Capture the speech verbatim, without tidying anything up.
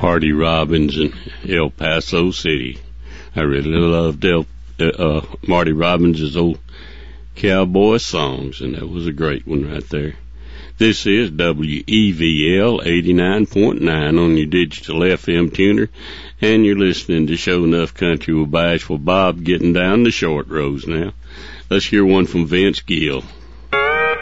Marty Robbins in El Paso City. I really loved El, uh, Marty Robbins' old cowboy songs, and that was a great one right there. This is W E V L eighty-nine point nine on your digital F M tuner, and you're listening to Show Enough Country with Bashful Bob, getting down the short rows now. Let's hear one from Vince Gill.